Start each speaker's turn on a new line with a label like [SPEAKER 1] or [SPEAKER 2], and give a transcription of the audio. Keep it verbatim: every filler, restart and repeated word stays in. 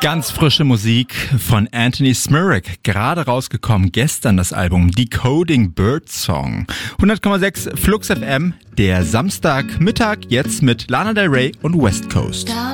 [SPEAKER 1] Ganz frische Musik von Anthony Smirek, gerade rausgekommen, gestern das Album Decoding Birdsong. hundert Komma sechs Flux F M, der Samstagmittag jetzt mit Lana Del Rey und West Coast.